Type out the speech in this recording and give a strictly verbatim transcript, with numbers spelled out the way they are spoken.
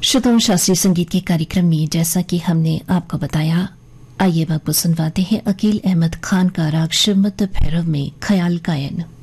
श्रोताओं, शास्त्रीय संगीत के कार्यक्रम में जैसा कि हमने आपको बताया, आइए अब आपको सुनवाते हैं अकील अहमद खान का राग शिवमत भैरव में ख्याल गायन।